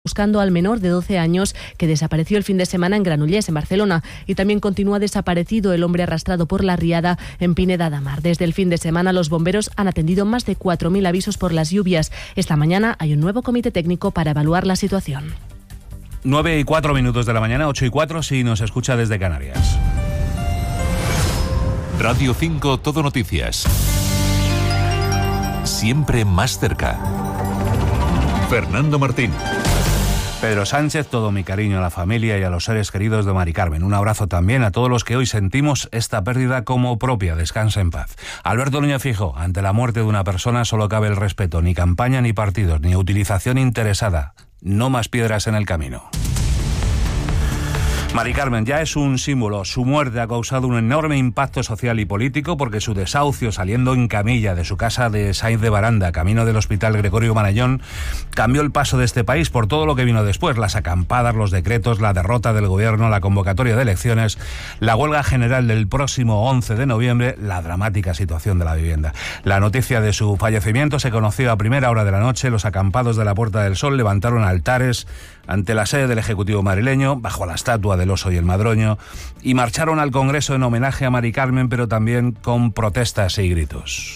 buscando al menor de 12 años que desapareció el fin de semana en Granollers, en Barcelona, y también continúa desaparecido el hombre arrastrado por la riada en Pineda de Mar. Desde el fin de semana los bomberos han atendido más de 4.000 avisos por las lluvias. Esta mañana hay un nuevo comité técnico para evaluar la situación. 9:04 de la mañana, 8:04 si nos escucha desde Canarias. Radio 5 Todo Noticias. Siempre más cerca. Fernando Martín. Pedro Sánchez, todo mi cariño a la familia y a los seres queridos de Mari Carmen. Un abrazo también a todos los que hoy sentimos esta pérdida como propia. Descansa en paz. Alberto Núñez Feijóo, ante la muerte de una persona solo cabe el respeto, ni campaña ni partidos, ni utilización interesada. No más piedras en el camino. Mari Carmen ya es un símbolo. Su muerte ha causado un enorme impacto social y político porque su desahucio saliendo en camilla de su casa de Sainz de Baranda, camino del Hospital Gregorio Marañón, cambió el paso de este país por todo lo que vino después: las acampadas, los decretos, la derrota del gobierno, la convocatoria de elecciones, la huelga general del próximo 11 de noviembre, la dramática situación de la vivienda. La noticia de su fallecimiento se conoció a primera hora de la noche. Los acampados de la Puerta del Sol levantaron altares ante la sede del Ejecutivo madrileño, bajo la estatua del oso y el madroño, y marcharon al Congreso en homenaje a Mari Carmen, pero también con protestas y gritos.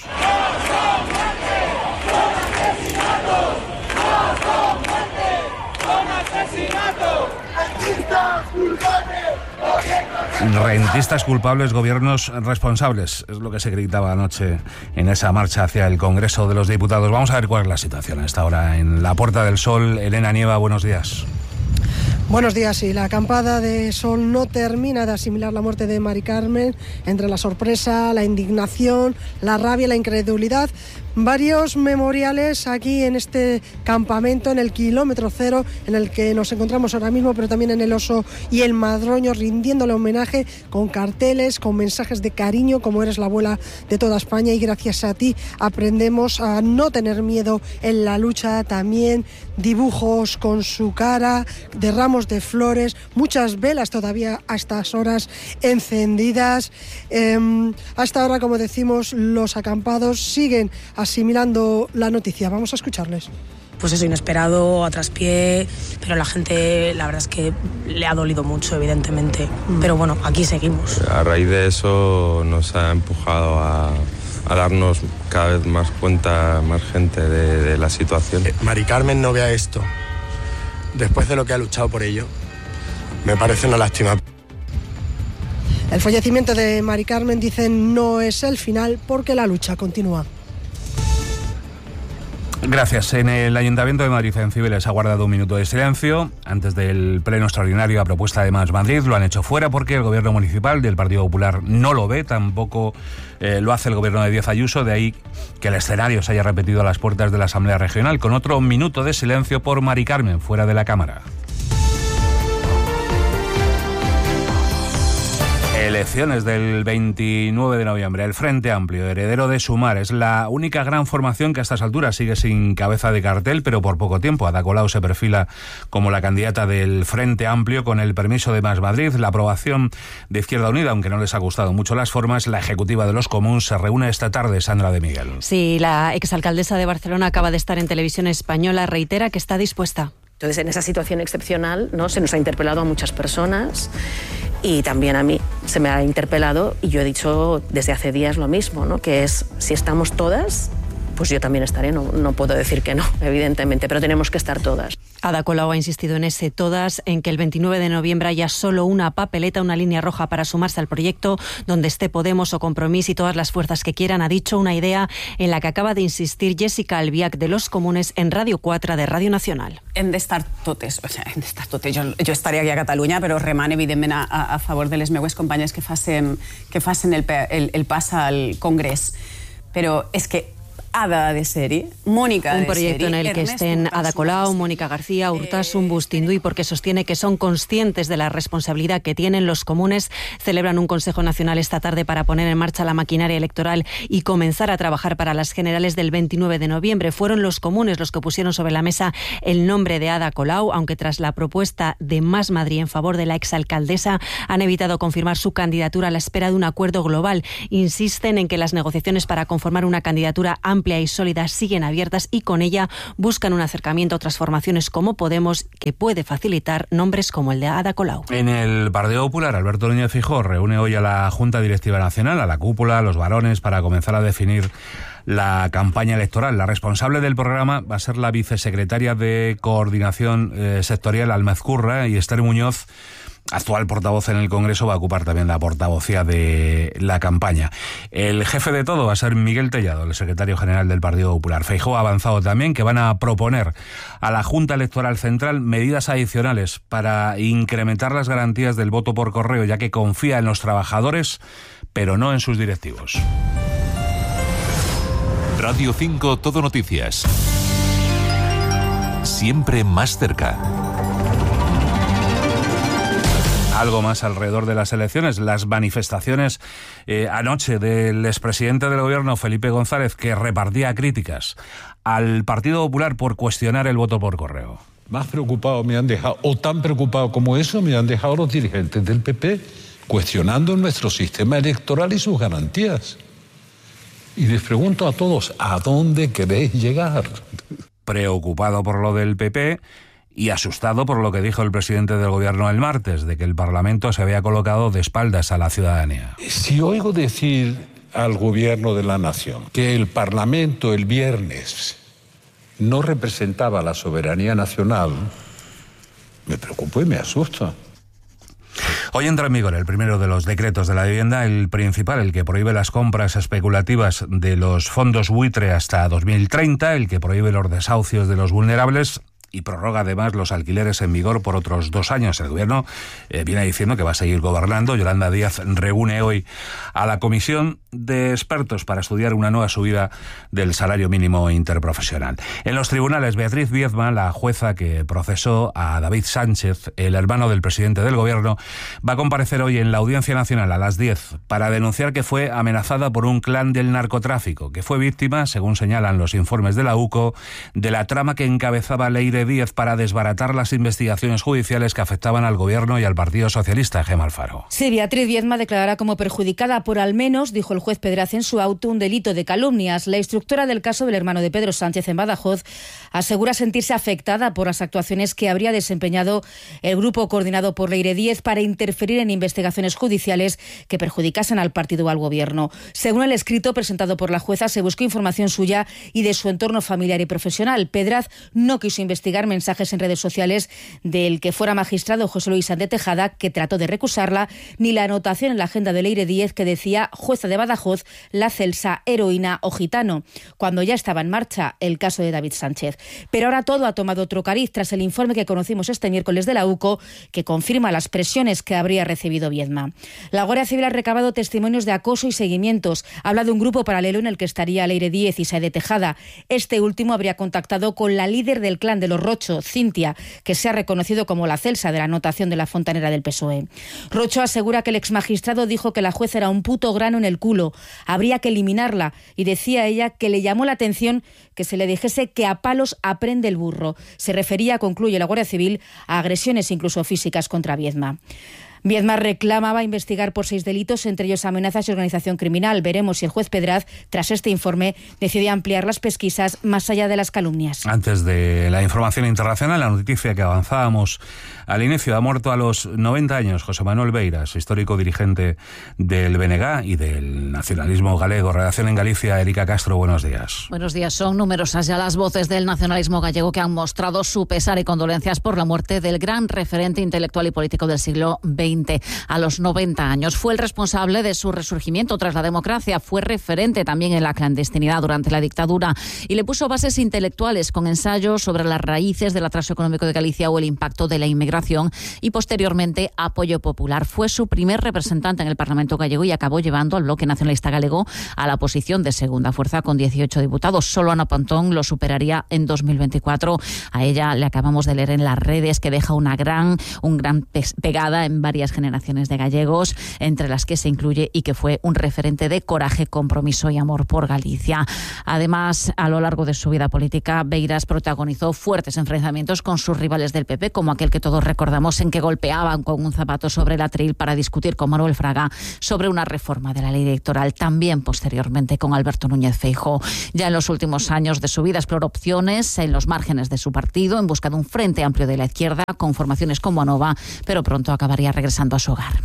Rentistas culpables, gobiernos responsables, es lo que se gritaba anoche en esa marcha hacia el Congreso de los Diputados. Vamos a ver cuál es la situación a esta hora en la Puerta del Sol. Elena Nieva, buenos días. Buenos días. Sí, la acampada de Sol no termina de asimilar la muerte de Mari Carmen. Entre la sorpresa, la indignación, la rabia, la incredulidad, varios memoriales aquí en este campamento, en el kilómetro cero, en el que nos encontramos ahora mismo, pero también en el oso y el madroño, rindiéndole homenaje con carteles, con mensajes de cariño, como eres la abuela de toda España y gracias a ti aprendemos a no tener miedo en la lucha. También dibujos con su cara, de ramos de flores, muchas velas todavía a estas horas encendidas. Hasta ahora, como decimos, los acampados siguen asimilando la noticia. Vamos a escucharles. Pues eso, inesperado, a traspié, pero la gente, la verdad es que le ha dolido mucho, evidentemente. Pero bueno, aquí seguimos. A raíz de eso nos ha empujado a darnos cada vez más cuenta, más gente de la situación. Mari Carmen no vea esto después de lo que ha luchado por ello. Me parece una lástima. El fallecimiento de Mari Carmen, dicen, no es el final porque la lucha continúa. Gracias. En el Ayuntamiento de Madrid, en Cibeles, ha guardado un minuto de silencio antes del pleno extraordinario a propuesta de Más Madrid. Lo han hecho fuera porque el gobierno municipal del Partido Popular no lo ve, tampoco lo hace el gobierno de Díaz Ayuso, de ahí que el escenario se haya repetido a las puertas de la Asamblea Regional, con otro minuto de silencio por Mari Carmen, fuera de la Cámara. Elecciones del 29 de noviembre. El Frente Amplio, heredero de Sumar, es la única gran formación que a estas alturas sigue sin cabeza de cartel, pero por poco tiempo. Ada Colau se perfila como la candidata del Frente Amplio con el permiso de Más Madrid, la aprobación de Izquierda Unida, aunque no les ha gustado mucho las formas. La ejecutiva de los Comuns se reúne esta tarde. Sandra de Miguel. Sí, la exalcaldesa de Barcelona acaba de estar en Televisión Española, reitera que está dispuesta. Entonces, en esa situación excepcional, ¿no?, se nos ha interpelado a muchas personas y también a mí se me ha interpelado, y yo he dicho desde hace días lo mismo, ¿no?, que es, si estamos todas, pues yo también estaré, no puedo decir que no, evidentemente, pero tenemos que estar todas. Ada Colau ha insistido en ese todas, en que el 29 de noviembre haya solo una papeleta, una línea roja para sumarse al proyecto, donde esté Podemos o Compromís y todas las fuerzas que quieran. Ha dicho una idea en la que acaba de insistir Jessica Albiach de los Comunes en Radio 4 de Radio Nacional. Hem d'estar totes, o sigui, hem d'estar totes. Jo estaré aquí a Catalunya, però remant, evidentment, a favor de les meues companyes que facin el pas al Congrés. Però és que Ada de Seri, Mónica de Seri... Un proyecto en el que estén Ada Colau, Mónica García, Urtasun, Bustinduy, porque sostiene que son conscientes de la responsabilidad que tienen. Los Comunes celebran un Consejo Nacional esta tarde para poner en marcha la maquinaria electoral y comenzar a trabajar para las generales del 29 de noviembre. Fueron los Comunes los que pusieron sobre la mesa el nombre de Ada Colau, aunque tras la propuesta de Más Madrid en favor de la exalcaldesa han evitado confirmar su candidatura a la espera de un acuerdo global. Insisten en que las negociaciones para conformar una candidatura amplia amplia y sólida siguen abiertas y con ella buscan un acercamiento a otras formaciones como Podemos, que puede facilitar nombres como el de Ada Colau. En el Partido Popular, Alberto Núñez Feijóo reúne hoy a la Junta Directiva Nacional, a la cúpula, a los varones, para comenzar a definir la campaña electoral. La responsable del programa va a ser la vicesecretaria de Coordinación Sectorial, Alma Ezcurra, y Esther Muñoz, actual portavoz en el Congreso, va a ocupar también la portavocía de la campaña. El jefe de todo va a ser Miguel Tellado, el secretario general del Partido Popular. Feijóo ha avanzado también que van a proponer a la Junta Electoral Central medidas adicionales para incrementar las garantías del voto por correo, ya que confía en los trabajadores, pero no en sus directivos. Radio 5 Todo Noticias. Siempre más cerca. Algo más alrededor de las elecciones, las manifestaciones anoche del expresidente del gobierno, Felipe González, que repartía críticas al Partido Popular por cuestionar el voto por correo. Más preocupado me han dejado, o tan preocupado como eso, me han dejado los dirigentes del PP cuestionando nuestro sistema electoral y sus garantías. Y les pregunto a todos, ¿a dónde queréis llegar? Preocupado por lo del PP y asustado por lo que dijo el presidente del gobierno el martes, de que el Parlamento se había colocado de espaldas a la ciudadanía. Si oigo decir al gobierno de la nación que el Parlamento el viernes no representaba la soberanía nacional, me preocupo y me asusto. Hoy entra en vigor el primero de los decretos de la vivienda, el principal, el que prohíbe las compras especulativas de los fondos buitre hasta 2030, el que prohíbe los desahucios de los vulnerables y prorroga además los alquileres en vigor por otros 2 años. El gobierno viene diciendo que va a seguir gobernando. Yolanda Díaz reúne hoy a la comisión de expertos para estudiar una nueva subida del salario mínimo interprofesional. En los tribunales, Beatriz Viedma, la jueza que procesó a David Sánchez, el hermano del presidente del gobierno, va a comparecer hoy en la Audiencia Nacional a las 10 para denunciar que fue amenazada por un clan del narcotráfico, que fue víctima, según señalan los informes de la UCO, de la trama que encabezaba Leire Díez para desbaratar las investigaciones judiciales que afectaban al gobierno y al Partido Socialista. Gemma Alfaro. Sí, Beatriz Viedma declarará como perjudicada por al menos, dijo el juez Pedraz en su auto, un delito de calumnias. La instructora del caso del hermano de Pedro Sánchez en Badajoz asegura sentirse afectada por las actuaciones que habría desempeñado el grupo coordinado por Leire Díez para interferir en investigaciones judiciales que perjudicasen al partido o al gobierno. Según el escrito presentado por la jueza, se buscó información suya y de su entorno familiar y profesional. Pedraz no quiso investigar mensajes en redes sociales del que fuera magistrado José Luis Sánchez Tejada, que trató de recusarla, ni la anotación en la agenda de Leire Díez que decía jueza de Badajoz, la Celsa, heroína o gitano, cuando ya estaba en marcha el caso de David Sánchez. Pero ahora todo ha tomado otro cariz tras el informe que conocimos este miércoles de la UCO, que confirma las presiones que habría recibido Viedma. La Guardia Civil ha recabado testimonios de acoso y seguimientos. Habla de un grupo paralelo en el que estaría Leire Díez y Sánchez Tejada. Este último habría contactado con la líder del clan de los Rocho, Cintia, que se ha reconocido como la Celsa de la anotación de la fontanera del PSOE. Rocho asegura que el exmagistrado dijo que la jueza era un puto grano en el culo, habría que eliminarla, y decía ella que le llamó la atención que se le dijese que a palos aprende el burro. Se refería, concluye la Guardia Civil, a agresiones incluso físicas contra Viedma. Viedma reclamaba investigar por 6 delitos, entre ellos amenazas y organización criminal. Veremos si el juez Pedraz, tras este informe, decide ampliar las pesquisas más allá de las calumnias. Antes de la información internacional, la noticia que avanzábamos al inicio: ha muerto a los 90 años José Manuel Beiras, histórico dirigente del BNG y del nacionalismo galego. Redacción en Galicia, Erika Castro, buenos días. Buenos días. Son numerosas ya las voces del nacionalismo gallego que han mostrado su pesar y condolencias por la muerte del gran referente intelectual y político del siglo XX. A los 90 años. Fue el responsable de su resurgimiento tras la democracia, fue referente también en la clandestinidad durante la dictadura y le puso bases intelectuales con ensayos sobre las raíces del atraso económico de Galicia o el impacto de la inmigración y posteriormente apoyo popular. Fue su primer representante en el Parlamento gallego y acabó llevando al bloque nacionalista galego a la posición de segunda fuerza con 18 diputados. Solo Ana Pontón lo superaría en 2024. A ella le acabamos de leer en las redes que deja una gran pegada en varias varias generaciones de gallegos, entre las que se incluye y que fue un referente de coraje, compromiso y amor por Galicia. Además, a lo largo de su vida política, Beiras protagonizó fuertes enfrentamientos con sus rivales del PP, como aquel que todos recordamos, en que golpeaban con un zapato sobre el atril para discutir con Manuel Fraga sobre una reforma de la ley electoral, también posteriormente con Alberto Núñez Feijóo. Ya en los últimos años de su vida exploró opciones en los márgenes de su partido en busca de un frente amplio de la izquierda con formaciones como ANOVA, pero pronto acabaría regresando a su hogar.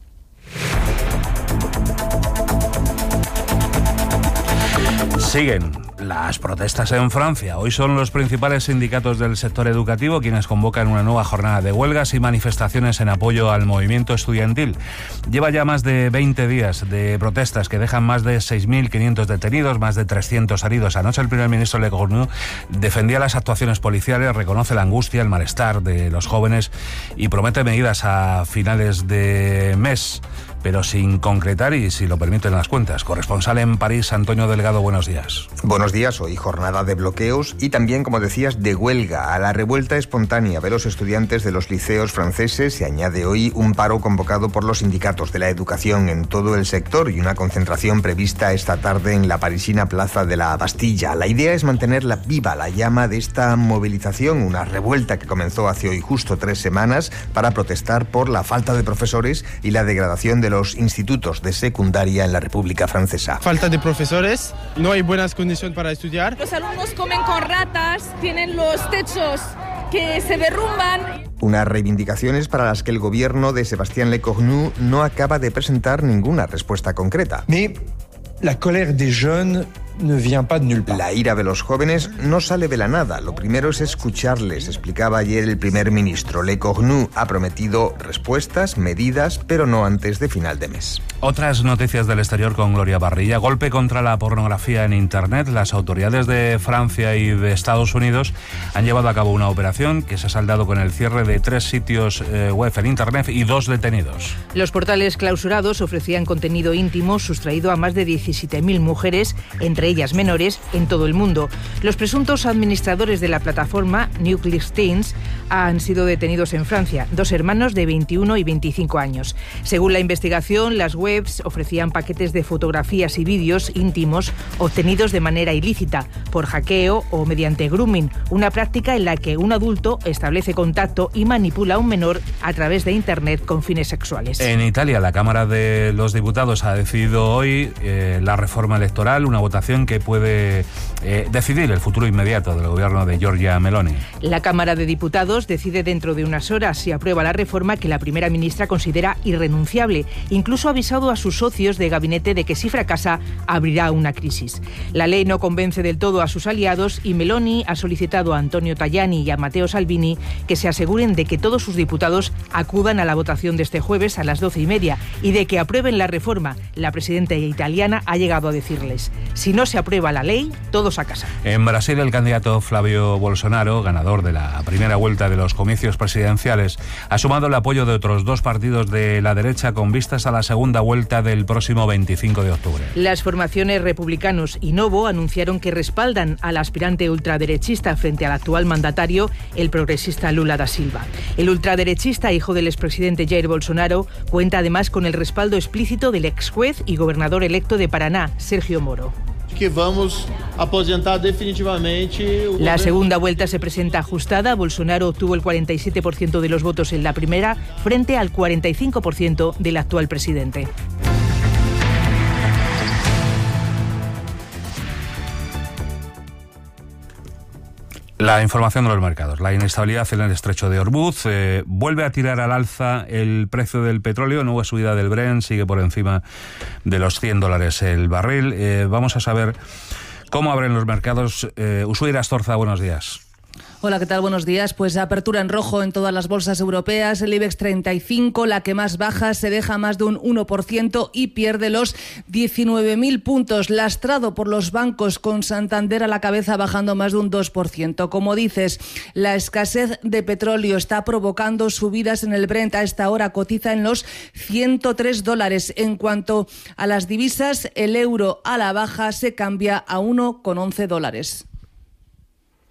Siguen las protestas en Francia. Hoy son los principales sindicatos del sector educativo quienes convocan una nueva jornada de huelgas y manifestaciones en apoyo al movimiento estudiantil. Lleva ya más de 20 días de protestas que dejan más de 6.500 detenidos, más de 300 heridos. Anoche el primer ministro Lecornu defendía las actuaciones policiales, reconoce la angustia, el malestar de los jóvenes y promete medidas a finales de mes, pero sin concretar y, si lo permiten las cuentas. Corresponsal en París, Antonio Delgado, buenos días. Buenos días. Hoy jornada de bloqueos y también, como decías, de huelga. A la revuelta espontánea de los estudiantes de los liceos franceses se añade hoy un paro convocado por los sindicatos de la educación en todo el sector y una concentración prevista esta tarde en la parisina Plaza de la Bastilla. La idea es mantener viva la llama de esta movilización, una revuelta que comenzó hace hoy justo 3 semanas para protestar por la falta de profesores y la degradación de los institutos de secundaria en la República Francesa. Falta de profesores, no hay buenas condiciones para estudiar. Los alumnos comen con ratas, tienen los techos que se derrumban. Unas reivindicaciones para las que el gobierno de Sébastien Lecornu no acaba de presentar ninguna respuesta concreta. La colère des jeunes ne vient pas de nulle part. La ira de los jóvenes no sale de la nada. Lo primero es escucharles, explicaba ayer el primer ministro. Lecornu ha prometido respuestas, medidas, pero no antes de final de mes. Otras noticias del exterior con Gloria Barrilla. Golpe contra la pornografía en Internet. Las autoridades de Francia y de Estados Unidos han llevado a cabo una operación que se ha saldado con el cierre de 3 sitios web en Internet y 2 detenidos. Los portales clausurados ofrecían contenido íntimo sustraído a más de 17.000 mujeres, entre ellas menores, en todo el mundo. Los presuntos administradores de la plataforma, Nuclear Teens, han sido detenidos en Francia, 2 hermanos de 21 y 25 años. Según la investigación, las webs ofrecían paquetes de fotografías y vídeos íntimos obtenidos de manera ilícita, por hackeo o mediante grooming, una práctica en la que un adulto establece contacto y manipula a un menor a través de Internet con fines sexuales. En Italia, la Cámara de los Diputados ha decidido hoy la reforma electoral, una votación que puede decidir el futuro inmediato del gobierno de Giorgia Meloni. La Cámara de Diputados decide dentro de unas horas si aprueba la reforma que la primera ministra considera irrenunciable. Incluso ha avisado a sus socios de gabinete de que si fracasa abrirá una crisis. La ley no convence del todo a sus aliados y Meloni ha solicitado a Antonio Tajani y a Matteo Salvini que se aseguren de que todos sus diputados acudan a la votación de este jueves a las 12:30 y de que aprueben la reforma. La presidenta italiana ha llegado a decirles: si no se aprueba la ley, todos a casa. En Brasil, el candidato Flavio Bolsonaro, ganador de la primera vuelta de los comicios presidenciales, ha sumado el apoyo de otros 2 partidos de la derecha con vistas a la segunda vuelta del próximo 25 de octubre. Las formaciones Republicanos y Novo anunciaron que respaldan al aspirante ultraderechista frente al actual mandatario, el progresista Lula da Silva. El ultraderechista, hijo del expresidente Jair Bolsonaro, cuenta además con el respaldo explícito del ex juez y gobernador electo de Paraná, Sergio Moro. Que vamos a aposentar definitivamente. La segunda vuelta se presenta ajustada. Bolsonaro obtuvo el 47% de los votos en la primera, frente al 45% del actual presidente. La información de los mercados. La inestabilidad en el estrecho de Hormuz vuelve a tirar al alza el precio del petróleo. Nueva subida del Brent, sigue por encima de los $100 el barril. Vamos a saber cómo abren los mercados. Ushuaira Astorza, buenos días. Hola, ¿qué tal? Buenos días. Pues apertura en rojo en todas las bolsas europeas. El IBEX 35, la que más baja, se deja más de un 1% y pierde los 19.000 puntos. Lastrado por los bancos, con Santander a la cabeza bajando más de un 2%. Como dices, la escasez de petróleo está provocando subidas en el Brent. A esta hora cotiza en los $103. En cuanto a las divisas, el euro a la baja se cambia a $1,11.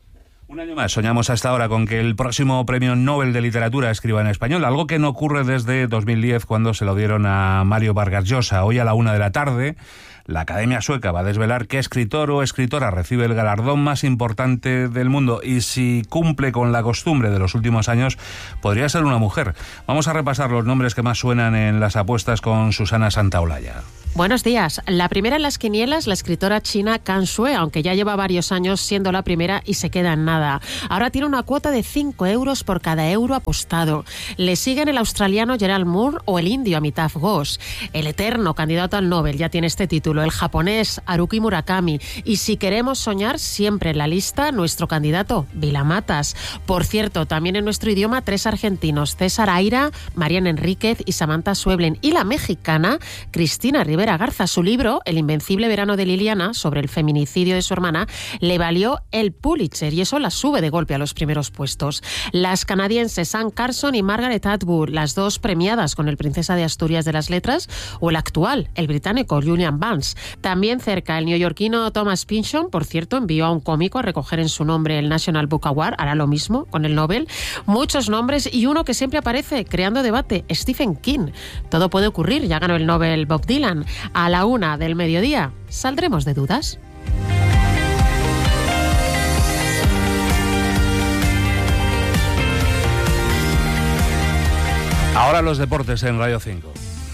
Un año más soñamos hasta ahora con que el próximo premio Nobel de Literatura escriba en español, algo que no ocurre desde 2010 cuando se lo dieron a Mario Vargas Llosa. Hoy a la 1:00 p.m, la Academia Sueca va a desvelar qué escritor o escritora recibe el galardón más importante del mundo y si cumple con la costumbre de los últimos años, podría ser una mujer. Vamos a repasar los nombres que más suenan en las apuestas con Susana Santaolalla. Buenos días. La primera en las quinielas, la escritora china Kan Sue, aunque ya lleva varios años siendo la primera y se queda en nada. Ahora tiene una cuota de 5 euros por cada euro apostado. Le siguen el australiano Gerald Moore o el indio Amitav Ghosh. El eterno candidato al Nobel ya tiene este título, el japonés Haruki Murakami. Y si queremos soñar, siempre en la lista, nuestro candidato, Vila Matas. Por cierto, también en nuestro idioma, 3 argentinos, César Aira, Marian Enríquez y Samantha Schweblin. Y la mexicana, Cristina Rivera Garza. Su libro, El invencible verano de Liliana, sobre el feminicidio de su hermana, le valió el Pulitzer y eso la sube de golpe a los primeros puestos. Las canadienses Anne Carson y Margaret Atwood, las dos premiadas con el Princesa de Asturias de las Letras, o el actual, el británico Julian Barnes. También cerca, el neoyorquino Thomas Pynchon, por cierto, envió a un cómico a recoger en su nombre el National Book Award, hará lo mismo con el Nobel. Muchos nombres y uno que siempre aparece creando debate, Stephen King. Todo puede ocurrir, ya ganó el Nobel Bob Dylan. A la 1:00 p.m, saldremos de dudas. Ahora los deportes en Radio 5.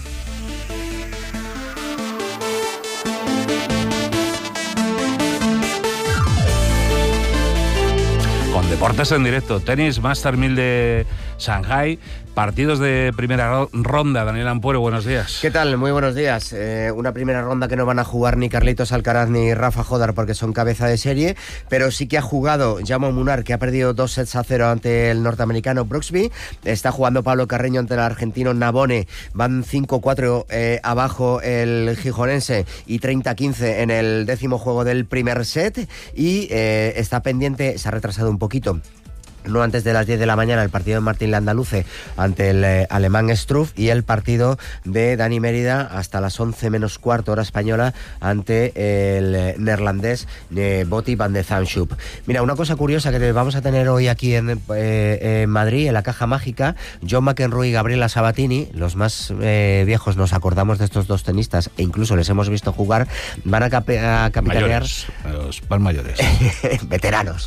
Con deportes en directo, tenis, Master 1000 de Shanghái, partidos de primera ronda. Daniel Ampuero, buenos días. ¿Qué tal? Muy buenos días. Una primera ronda que no van a jugar ni Carlitos Alcaraz ni Rafa Jodar porque son cabeza de serie, pero sí que ha jugado Jaume Munar, que ha perdido 2-0 ante el norteamericano Brooksby. Está jugando Pablo Carreño ante el argentino Nabone. Van 5-4 abajo el gijonense y 30-15 en el 10º juego del primer set. Y está pendiente, se ha retrasado un poquito, no antes de las 10 de la mañana, el partido de Martín Landaluce ante el alemán Struff y el partido de Dani Mérida hasta las 11:15 hora española ante el neerlandés Botti van de Zandschulp. Mira, una cosa curiosa que vamos a tener hoy aquí en Madrid, en la Caja Mágica, John McEnroe y Gabriela Sabatini, los más viejos nos acordamos de estos dos tenistas e incluso les hemos visto jugar, van a capitanear... Mayores, los más mayores. Veteranos.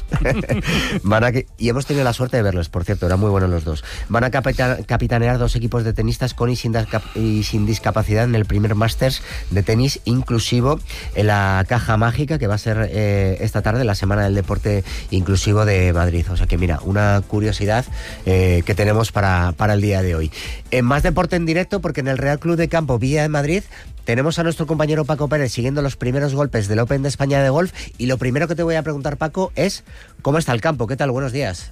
Y hemos tenido la suerte de verlos, por cierto, eran muy buenos los dos. Van a capitanear 2 equipos de tenistas con y sin discapacidad en el primer Masters de tenis inclusivo en la Caja Mágica, que va a ser esta tarde, la Semana del Deporte Inclusivo de Madrid. O sea que mira, una curiosidad que tenemos para el día de hoy. Más deporte en directo, porque en el Real Club de Campo Villa de Madrid tenemos a nuestro compañero Paco Pérez siguiendo los primeros golpes del Open de España de golf, y lo primero que te voy a preguntar, Paco, es ¿cómo está el campo? ¿Qué tal? Buenos días.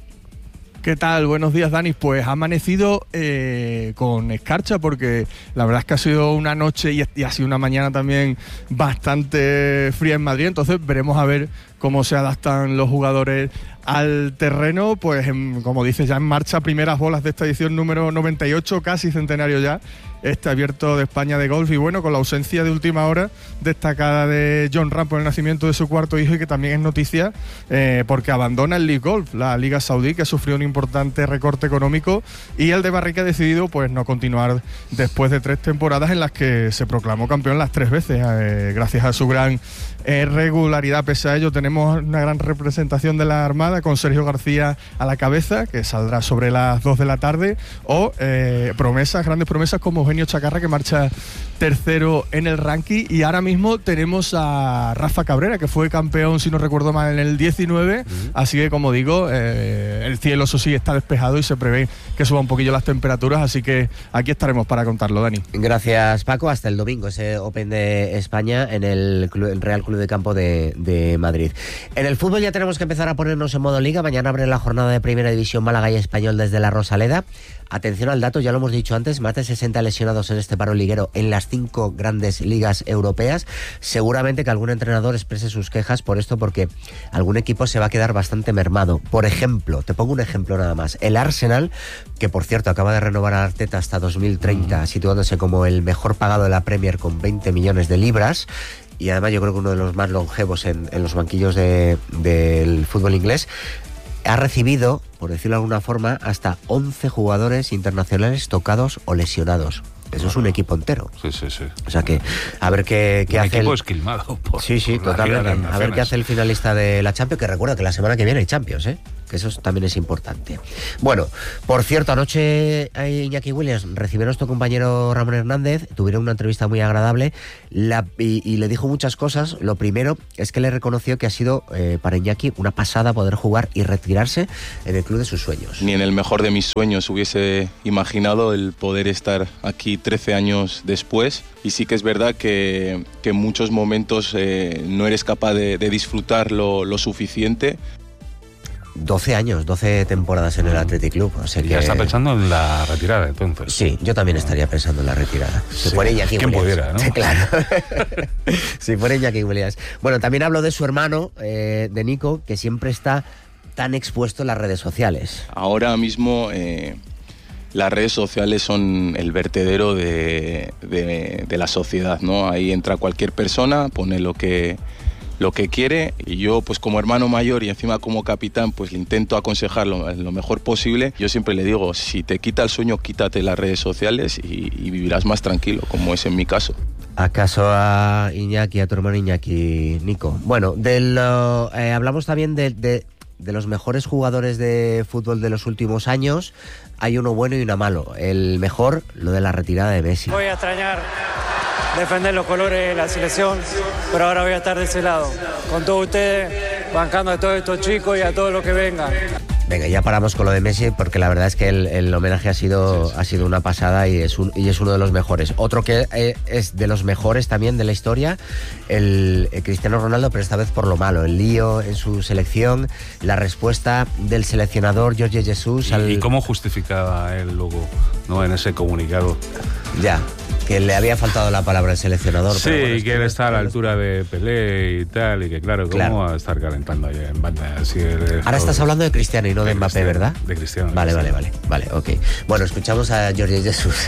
¿Qué tal? Buenos días, Dani. Pues ha amanecido con escarcha, porque la verdad es que ha sido una noche y ha sido una mañana también bastante fría en Madrid, entonces veremos a ver cómo se adaptan los jugadores al terreno. Pues como dices, ya en marcha primeras bolas de esta edición número 98, casi centenario ya, este Abierto de España de golf, y bueno, con la ausencia de última hora destacada de Jon Rahm por el nacimiento de su cuarto hijo, y que también es noticia porque abandona el League Golf, la Liga Saudí, que sufrió un importante recorte económico, y el de Barrica ha decidido pues no continuar después de 3 temporadas en las que se proclamó campeón las 3 veces, gracias a su gran regularidad. Pese a ello, tenemos una gran representación de la Armada con Sergio García a la cabeza, que saldrá sobre las 2 de la tarde, o grandes promesas como Eugenio Chacarra, que marcha tercero en el ranking, y ahora mismo tenemos a Rafa Cabrera, que fue campeón, si no recuerdo mal, en el 19, así que, como digo, el cielo, eso sí, está despejado y se prevé que suba un poquillo las temperaturas, así que aquí estaremos para contarlo, Dani. Gracias, Paco. Hasta el domingo ese Open de España en el Real Club de Campo de Madrid. En el fútbol ya tenemos que empezar a ponernos en modo liga. Mañana abre la jornada de Primera División Málaga y Español desde la Rosaleda. Atención al dato, ya lo hemos dicho antes, más de 60 lesionados en este paro liguero en las 5 grandes ligas europeas. Seguramente que algún entrenador exprese sus quejas por esto, porque algún equipo se va a quedar bastante mermado. Por ejemplo, te pongo un ejemplo nada más, el Arsenal, que por cierto acaba de renovar a Arteta hasta 2030, situándose como el mejor pagado de la Premier con 20 millones de libras, y además yo creo que uno de los más longevos en los banquillos del fútbol inglés, ha recibido, por decirlo de alguna forma, hasta 11 jugadores internacionales tocados o lesionados. Eso es un equipo entero. Sí. O sea que, a ver qué hace. Un equipo esquilmado. Sí, totalmente. A ver qué hace el finalista de la Champions, que recuerda que la semana que viene hay Champions, que eso también es importante. Bueno, por cierto, anoche Iñaki Williams recibió a nuestro compañero Ramón Hernández, tuvieron una entrevista muy agradable y le dijo muchas cosas. Lo primero es que le reconoció que ha sido para Iñaki una pasada poder jugar y retirarse en el club de sus sueños. Ni en el mejor de mis sueños hubiese imaginado el poder estar aquí 13 años después, y sí que es verdad que en muchos momentos no eres capaz de disfrutar lo suficiente. 12 años, 12 temporadas en el Athletic Club. O sea que... Ya está pensando en la retirada, entonces. Sí, yo también estaría pensando en la retirada. Si fuera Iñaki Williams. Pudiera, ¿no? Sí, claro. Si fuera Iñaki Williams. Bueno, también hablo de su hermano, de Nico, que siempre está tan expuesto en las redes sociales. Ahora mismo las redes sociales son el vertedero de la sociedad, ¿no? Ahí entra cualquier persona, pone lo que quiere, y yo pues como hermano mayor y encima como capitán pues le intento aconsejar lo mejor posible. Yo siempre le digo, si te quita el sueño, quítate las redes sociales y vivirás más tranquilo, como es en mi caso. ¿Acaso a Iñaki, a tu hermano Iñaki, Nico? Bueno, hablamos también de los mejores jugadores de fútbol de los últimos años. Hay uno bueno y uno malo. El mejor, lo de la retirada de Messi. Voy a extrañar defender los colores de la selección, pero ahora voy a estar de ese lado, con todos ustedes, bancando a todos estos chicos y a todos los que vengan. Venga, ya paramos con lo de Messi, porque la verdad es que el homenaje ha sido una pasada y es uno de los mejores. Otro que es de los mejores también de la historia, el Cristiano Ronaldo, pero esta vez por lo malo, el lío en su selección, la respuesta del seleccionador Jorge Jesus. ¿Y cómo justificaba él luego, no, en ese comunicado? Ya, que le había faltado la palabra al seleccionador. Sí, pero bueno, que él está a la altura de Pelé y tal, y que claro, ¿cómo va a estar calentando ahí en banda? Ahora estás hablando de Cristiano y no de Mbappé, ¿verdad? De Cristiano. Vale, ok. Bueno, escuchamos a Jorge Jesus.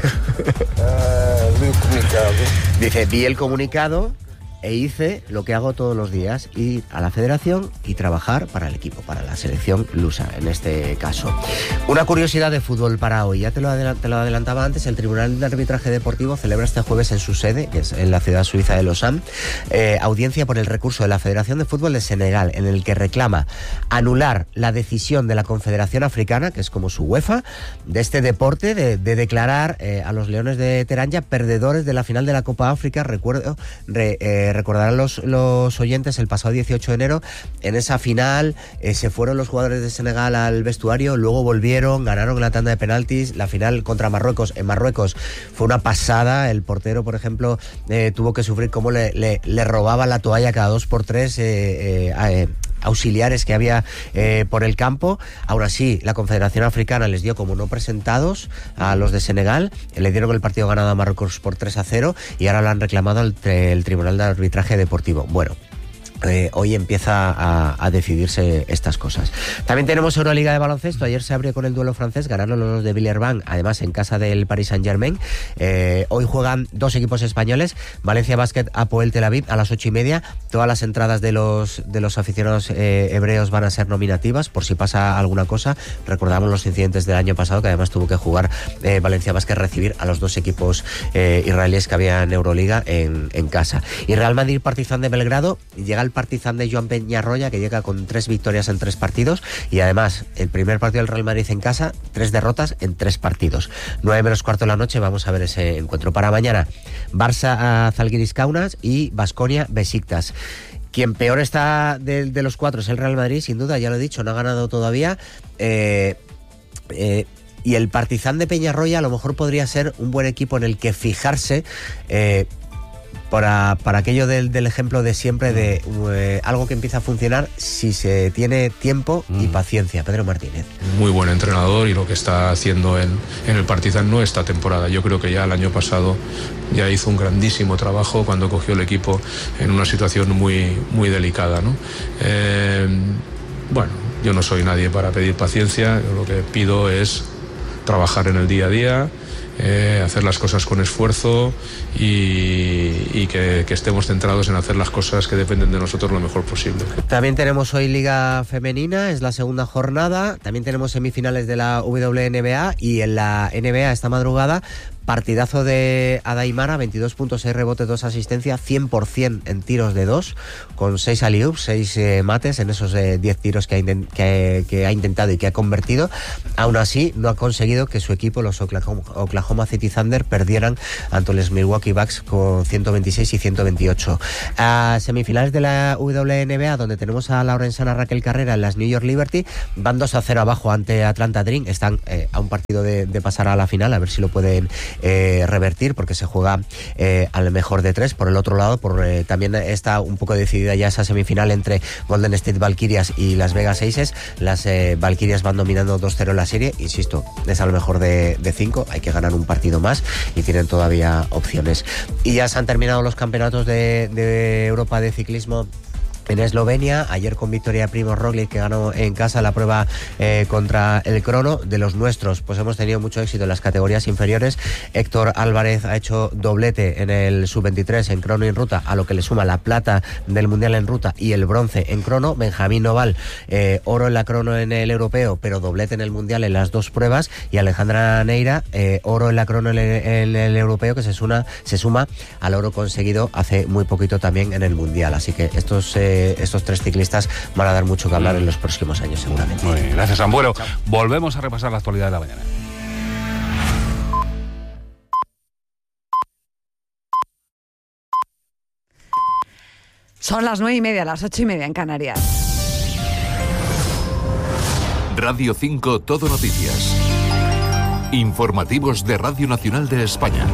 Dice, vi el comunicado e hice lo que hago todos los días, ir a la federación y trabajar para el equipo, para la selección lusa en este caso. Una curiosidad de fútbol para hoy, ya te lo adelantaba antes, el Tribunal de Arbitraje Deportivo celebra este jueves en su sede, que es en la ciudad suiza de Lausanne, audiencia por el recurso de la Federación de Fútbol de Senegal, en el que reclama anular la decisión de la Confederación Africana, que es como su UEFA, de este deporte, de declarar a los Leones de Teranga perdedores de la final de la Copa África. Recordarán los oyentes, el pasado 18 de enero, en esa final se fueron los jugadores de Senegal al vestuario, luego volvieron, ganaron la tanda de penaltis, la final contra Marruecos. En Marruecos fue una pasada, el portero, por ejemplo, tuvo que sufrir cómo le robaba la toalla cada 2x3 auxiliares que había por el campo. Aún así, la Confederación Africana les dio como no presentados a los de Senegal, le dieron el partido ganado a Marruecos por 3-0 y ahora lo han reclamado el Tribunal de Arbitraje Deportivo. Bueno, hoy empieza a decidirse estas cosas. También tenemos Euroliga de baloncesto. Ayer se abrió con el duelo francés, ganaron los de Villeurbanne, además en casa del Paris Saint-Germain. Hoy juegan dos equipos españoles, Valencia Basket Hapoel Tel Aviv a las 8:30. Todas las entradas de los aficionados hebreos van a ser nominativas por si pasa alguna cosa. Recordamos los incidentes del año pasado, que además tuvo que jugar Valencia Basket, recibir a los dos equipos israelíes que había en Euroliga en casa. Y Real Madrid Partizan de Belgrado, llega el Partizan de Joan Peñarroya, que llega con 3 victorias en 3 partidos, y además el primer partido del Real Madrid en casa, 3 derrotas en 3 partidos. 9:15 de la noche vamos a ver ese encuentro. Para mañana, Barça Zalgiris Kaunas y Baskonia Besiktas. Quien peor está de los 4 es el Real Madrid, sin duda, ya lo he dicho, no ha ganado todavía. Y el Partizan de Peñarroya a lo mejor podría ser un buen equipo en el que fijarse, para aquello del ejemplo de siempre de algo que empieza a funcionar si se tiene tiempo y paciencia. Pedro Martínez. Muy buen entrenador, y lo que está haciendo en el Partizan no esta temporada. Yo creo que ya el año pasado ya hizo un grandísimo trabajo cuando cogió el equipo en una situación muy, muy delicada, ¿no? Bueno, yo no soy nadie para pedir paciencia. Yo lo que pido es trabajar en el día a día hacer las cosas con esfuerzo y que estemos centrados en hacer las cosas que dependen de nosotros lo mejor posible. También tenemos hoy Liga Femenina, es la segunda jornada. También tenemos semifinales de la WNBA y en la NBA esta madrugada partidazo de Adaimara, 22 puntos, 6 rebotes, 2 asistencias, 100% en tiros de 2, con 6 alley-oops, 6 mates en esos 10 tiros que ha intentado y que ha convertido. Aún así, no ha conseguido que su equipo, los Oklahoma City Thunder, perdieran ante los Milwaukee Bucks con 126 y 128. A semifinales de la WNBA, donde tenemos a la orensana Raquel Carrera en las New York Liberty, van 2-0 abajo ante Atlanta Dream. Están a un partido de pasar a la final, a ver si lo pueden revertir, porque se juega al mejor de 3. Por el otro lado, también está un poco decidida ya esa semifinal entre Golden State Valkyrias y Las Vegas Aces. Las Valkyrias van dominando 2-0 en la serie, insisto, es al mejor de 5, hay que ganar un partido más y tienen todavía opciones. Y ya se han terminado los campeonatos de Europa de ciclismo en Eslovenia, ayer con victoria Primož Roglič, que ganó en casa la prueba contra el crono. De los nuestros, pues hemos tenido mucho éxito en las categorías inferiores. Héctor Álvarez ha hecho doblete en el sub-23 en crono y en ruta, a lo que le suma la plata del mundial en ruta y el bronce en crono. Benjamín Noval, oro en la crono en el europeo, pero doblete en el mundial en las dos pruebas. Y Alejandra Neira, oro en la crono en el europeo, que se suma al oro conseguido hace muy poquito también en el mundial. Así que estos 3 ciclistas van a dar mucho que hablar en los próximos años, seguramente. Muy bien, gracias, Ambuelo. Volvemos a repasar la actualidad de la mañana. Son las 9:30, las 8:30 en Canarias. Radio 5 Todo Noticias. Informativos de Radio Nacional de España.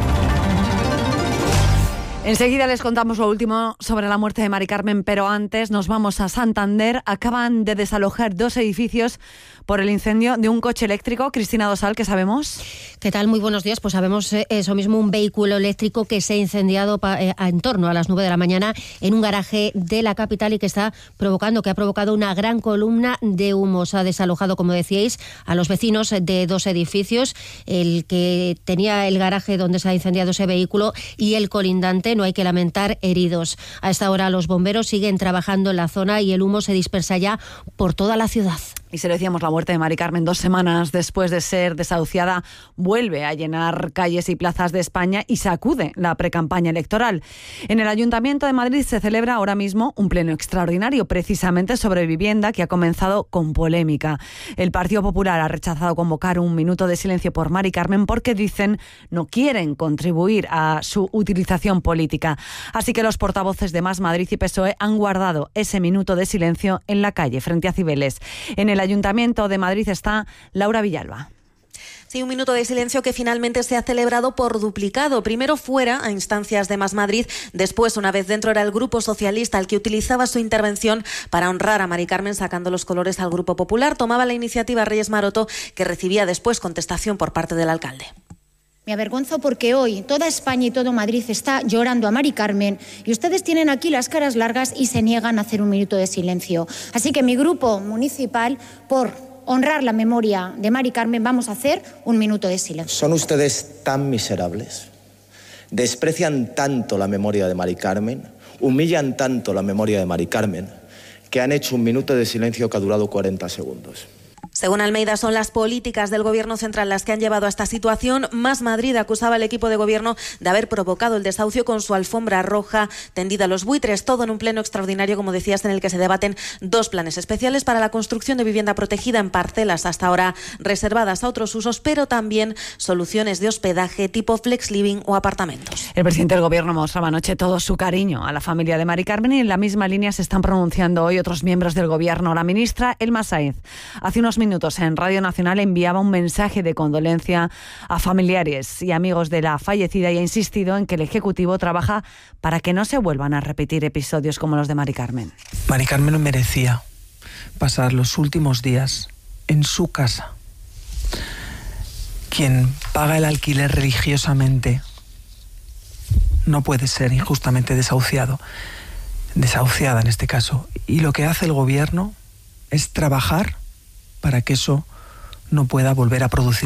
Enseguida les contamos lo último sobre la muerte de Mari Carmen, pero antes nos vamos a Santander. Acaban de desalojar 2 edificios por el incendio de un coche eléctrico. Cristina Dosal, ¿qué sabemos? ¿Qué tal? Muy buenos días. Pues sabemos eso mismo, un vehículo eléctrico que se ha incendiado en torno a las 9 de la mañana en un garaje de la capital y que ha provocado una gran columna de humo. Se ha desalojado, como decíais, a los vecinos de 2 edificios, el que tenía el garaje donde se ha incendiado ese vehículo y el colindante. No hay que lamentar heridos. A esta hora los bomberos siguen trabajando en la zona y el humo se dispersa ya por toda la ciudad. Y se lo decíamos, la muerte de Mari Carmen 2 semanas después de ser desahuciada vuelve a llenar calles y plazas de España y sacude la precampaña electoral. En el Ayuntamiento de Madrid se celebra ahora mismo un pleno extraordinario precisamente sobre vivienda que ha comenzado con polémica. El Partido Popular ha rechazado convocar un minuto de silencio por Mari Carmen porque dicen no quieren contribuir a su utilización política. Así que los portavoces de Más Madrid y PSOE han guardado ese minuto de silencio en la calle frente a Cibeles. En el Ayuntamiento de Madrid está Laura Villalba. Sí, un minuto de silencio que finalmente se ha celebrado por duplicado. Primero fuera, a instancias de Más Madrid, después, una vez dentro, era el Grupo Socialista el que utilizaba su intervención para honrar a Mari Carmen sacando los colores al Grupo Popular. Tomaba la iniciativa Reyes Maroto, que recibía después contestación por parte del alcalde. Me avergüenzo porque hoy toda España y todo Madrid está llorando a Mari Carmen y ustedes tienen aquí las caras largas y se niegan a hacer un minuto de silencio. Así que mi grupo municipal, por honrar la memoria de Mari Carmen, vamos a hacer un minuto de silencio. ¿Son ustedes tan miserables? ¿Desprecian tanto la memoria de Mari Carmen? ¿Humillan tanto la memoria de Mari Carmen que han hecho un minuto de silencio que ha durado 40 segundos? Según Almeida, son las políticas del Gobierno central las que han llevado a esta situación. Más Madrid acusaba al equipo de Gobierno de haber provocado el desahucio con su alfombra roja tendida a los buitres. Todo en un pleno extraordinario, como decías, en el que se debaten 2 planes especiales para la construcción de vivienda protegida en parcelas hasta ahora reservadas a otros usos, pero también soluciones de hospedaje tipo flex living o apartamentos. El presidente del Gobierno mostraba anoche todo su cariño a la familia de Mari Carmen y en la misma línea se están pronunciando hoy otros miembros del Gobierno. La ministra Elma Sáenz, hace unos minutos en Radio Nacional, enviaba un mensaje de condolencia a familiares y amigos de la fallecida y ha insistido en que el Ejecutivo trabaja para que no se vuelvan a repetir episodios como los de Mari Carmen. Mari Carmen merecía pasar los últimos días en su casa. Quien paga el alquiler religiosamente no puede ser injustamente desahuciada en este caso. Y lo que hace el Gobierno es trabajar para que eso no pueda volver a producirse.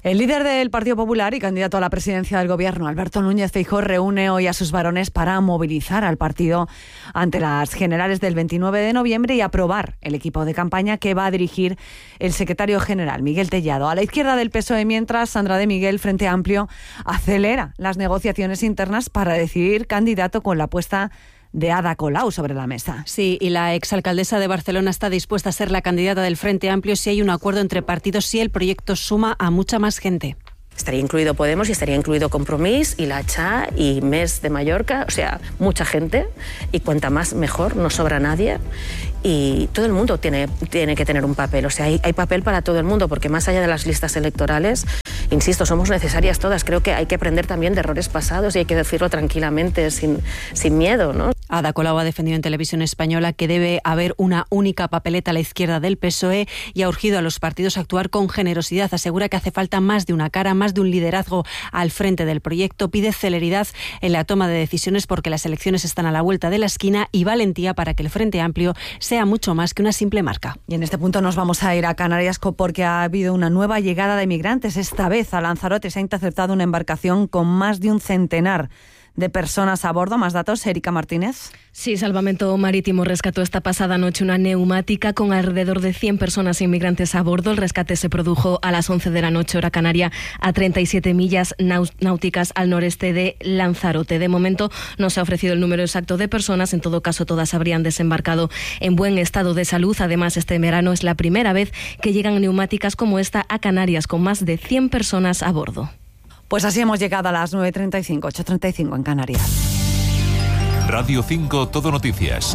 El líder del Partido Popular y candidato a la presidencia del Gobierno, Alberto Núñez Feijóo, reúne hoy a sus varones para movilizar al partido ante las generales del 29 de noviembre y aprobar el equipo de campaña que va a dirigir el secretario general, Miguel Tellado. A la izquierda del PSOE, mientras, Sandra de Miguel, Frente Amplio, acelera las negociaciones internas para decidir candidato con la apuesta de Ada Colau sobre la mesa. Sí, y la exalcaldesa de Barcelona está dispuesta a ser la candidata del Frente Amplio si hay un acuerdo entre partidos, si el proyecto suma a mucha más gente. Estaría incluido Podemos y estaría incluido Compromís y la CHA y MES de Mallorca, o sea, mucha gente, y cuanta más mejor, no sobra nadie. Y todo el mundo tiene que tener un papel, o sea, hay papel para todo el mundo, porque más allá de las listas electorales, insisto, somos necesarias todas. Creo que hay que aprender también de errores pasados y hay que decirlo tranquilamente, sin miedo, ¿no? Ada Colau ha defendido en Televisión Española que debe haber una única papeleta a la izquierda del PSOE y ha urgido a los partidos a actuar con generosidad. Asegura que hace falta más de una cara, más de un liderazgo al frente del proyecto. Pide celeridad en la toma de decisiones porque las elecciones están a la vuelta de la esquina y valentía para que el Frente Amplio sea mucho más que una simple marca. Y en este punto nos vamos a ir a Canarias porque ha habido una nueva llegada de migrantes. Esta vez a Lanzarote se ha interceptado una embarcación con más de un centenar de personas a bordo. Más datos, Erika Martínez. Sí, Salvamento Marítimo rescató esta pasada noche una neumática con alrededor de 100 personas inmigrantes a bordo. El rescate se produjo a las 11 de la noche, hora canaria, a 37 millas náuticas al noreste de Lanzarote. De momento no se ha ofrecido el número exacto de personas. En todo caso, todas habrían desembarcado en buen estado de salud. Además, este verano es la primera vez que llegan neumáticas como esta a Canarias, con más de 100 personas a bordo. Pues así hemos llegado a las 9:35, 8:35 en Canarias. Radio 5 Todo Noticias.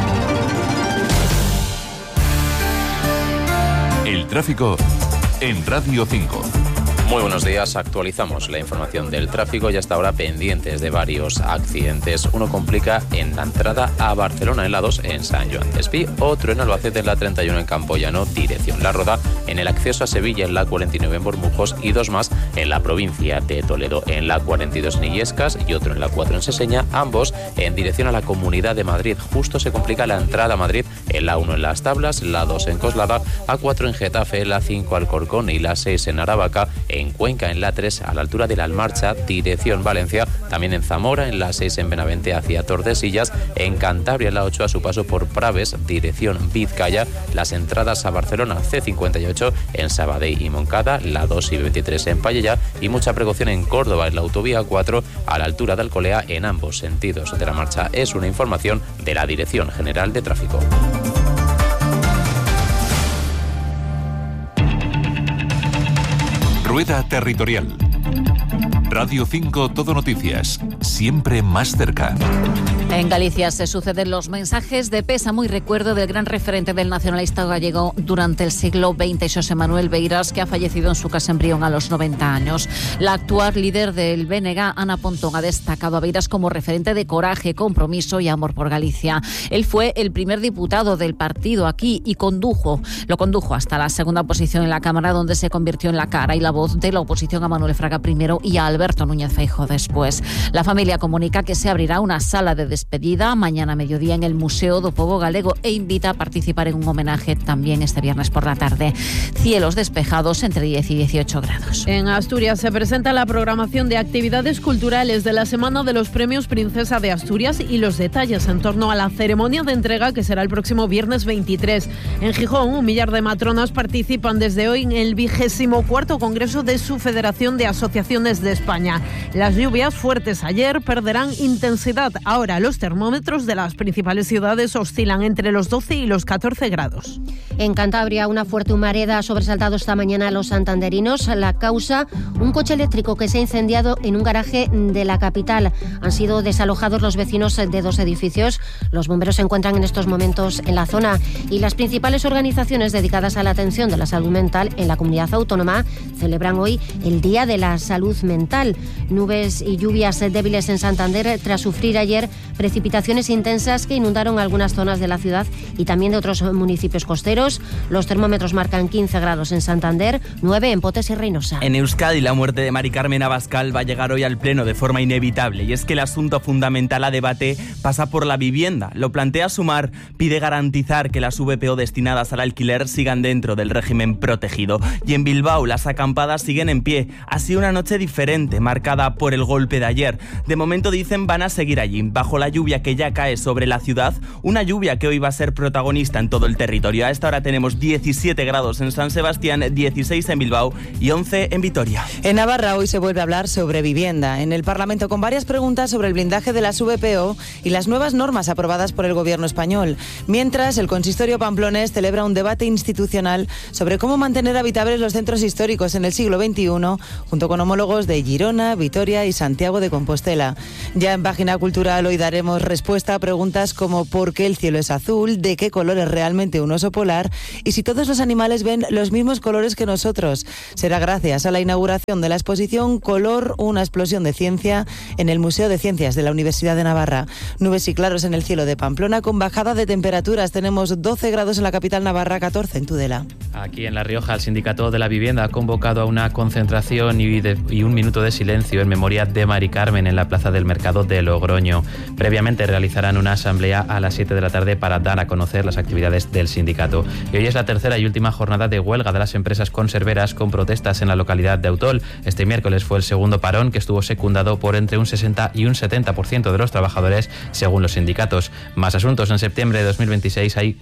El tráfico en Radio 5. Muy buenos días, actualizamos la información del tráfico y hasta ahora pendientes de varios accidentes. Uno complica en la entrada a Barcelona en la 2 en San Joan d'Espí, otro en Albacete en la 31 en Campoyano, dirección La Roda, en el acceso a Sevilla en la 49 en Bormujos y dos más en la provincia de Toledo, en la 42 en Illescas y otro en la 4 en Seseña, ambos en dirección a la Comunidad de Madrid. Justo se complica la entrada a Madrid en la 1 en Las Tablas, la 2 en Coslada, a 4 en Getafe, la 5 Alcorcón y la 6 en Aravaca, en Cuenca en la 3 a la altura de la Almarcha, dirección Valencia, también en Zamora en la 6 en Benavente hacia Tordesillas, en Cantabria en la 8 a su paso por Praves, dirección Vizcaya, las entradas a Barcelona C58 en Sabadell y Moncada, la 2 y 23 en Pallejà y mucha precaución en Córdoba en la autovía 4 a la altura de Alcolea en ambos sentidos de la marcha. Es una información de la Dirección General de Tráfico. Rueda Territorial. Radio 5 Todo Noticias, siempre más cerca. En Galicia se suceden los mensajes de pésamo y recuerdo del gran referente del nacionalista gallego durante el siglo XX, Xosé Manuel Beiras, que ha fallecido en su casa en Brión a los 90 años. La actual líder del BNG, Ana Pontón, ha destacado a Beiras como referente de coraje, compromiso y amor por Galicia. Él fue el primer diputado del partido aquí y lo condujo hasta la segunda posición en la Cámara, donde se convirtió en la cara y la voz de la oposición a Manuel Fraga primero y a Alberto Núñez Feijóo después. La familia comunica que se abrirá una sala de despedida mañana a mediodía en el Museo do Pobo Galego e invita a participar en un homenaje también este viernes por la tarde. Cielos despejados entre 10 y 18 grados. En Asturias se presenta la programación de actividades culturales de la Semana de los Premios Princesa de Asturias y los detalles en torno a la ceremonia de entrega que será el próximo viernes 23. En Gijón, 1 millar de matronas participan desde hoy en el 24º Congreso de su Federación de Asociaciones de España. Las lluvias fuertes ayer perderán intensidad. Ahora los termómetros de las principales ciudades oscilan entre los 12 y los 14 grados. En Cantabria, una fuerte humareda ha sobresaltado esta mañana a los santanderinos. La causa, un coche eléctrico que se ha incendiado en un garaje de la capital. Han sido desalojados los vecinos de 2 edificios. Los bomberos se encuentran en estos momentos en la zona y las principales organizaciones dedicadas a la atención de la salud mental en la comunidad autónoma celebran hoy el Día de la Salud Mental. capital. Nubes y lluvias débiles en Santander tras sufrir ayer precipitaciones intensas que inundaron algunas zonas de la ciudad y también de otros municipios costeros. Los termómetros marcan 15 grados en Santander, 9 en Potes y Reynosa. En Euskadi, la muerte de Mari Carmen Abascal va a llegar hoy al Pleno de forma inevitable, y es que el asunto fundamental a debate pasa por la vivienda. Lo plantea Sumar, pide garantizar que las VPO destinadas al alquiler sigan dentro del régimen protegido. Y en Bilbao, las acampadas siguen en pie. Ha sido una noche diferente, marcada por el golpe de ayer. De momento dicen van a seguir allí, bajo la lluvia que ya cae sobre la ciudad, una lluvia que hoy va a ser protagonista en todo el territorio. A esta hora tenemos 17 grados en San Sebastián, 16 en Bilbao y 11 en Vitoria. En Navarra hoy se vuelve a hablar sobre vivienda en el Parlamento, con varias preguntas sobre el blindaje de las VPO y las nuevas normas aprobadas por el gobierno español. Mientras, el consistorio pamplonés celebra un debate institucional sobre cómo mantener habitables los centros históricos en el siglo XXI, junto con homólogos de Girona, Vitoria y Santiago de Compostela. Ya en Página Cultural hoy daremos respuesta a preguntas como por qué el cielo es azul, de qué color es realmente un oso polar y si todos los animales ven los mismos colores que nosotros. Será gracias a la inauguración de la exposición Color, una explosión de ciencia en el Museo de Ciencias de la Universidad de Navarra. Nubes y claros en el cielo de Pamplona con bajada de temperaturas. Tenemos 12 grados en la capital navarra, 14 en Tudela. Aquí en La Rioja, el Sindicato de la Vivienda ha convocado a una concentración y un minuto de silencio en memoria de Mari Carmen en la Plaza del Mercado de Logroño. Previamente realizarán una asamblea a las 7 de la tarde para dar a conocer las actividades del sindicato. Y hoy es la tercera y última jornada de huelga de las empresas conserveras con protestas en la localidad de Autol. Este miércoles fue el segundo parón, que estuvo secundado por entre un 60 y un 70% de los trabajadores, según los sindicatos. Más asuntos. En septiembre de 2026 hay